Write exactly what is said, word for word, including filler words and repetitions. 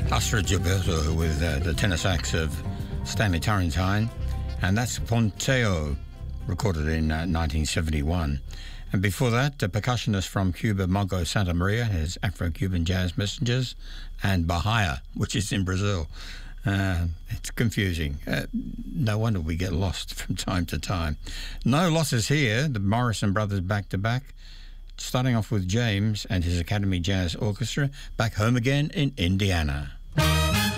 Astrud Gilberto with uh, the tenor sax of Stanley Turrentine, and that's Ponteo, recorded in uh, nineteen seventy-one. And before that, the percussionist from Cuba, Mongo Santa Maria, his Afro-Cuban Jazz Messengers, and Bahia, which is in Brazil. Uh, it's confusing. Uh, no wonder we get lost from time to time. No losses here. The Morrison brothers back-to-back, starting off with James and his Academy Jazz Orchestra, back home again in Indiana.